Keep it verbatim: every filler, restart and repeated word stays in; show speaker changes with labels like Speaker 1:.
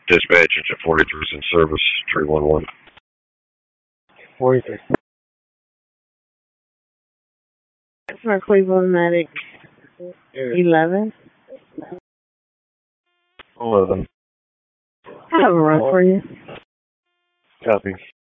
Speaker 1: Dispatch, engine forty-three is in service, three one one.
Speaker 2: forty-three.
Speaker 3: For Cleveland Medic eleven.
Speaker 1: eleven.
Speaker 3: I have a run for you.
Speaker 1: Copy.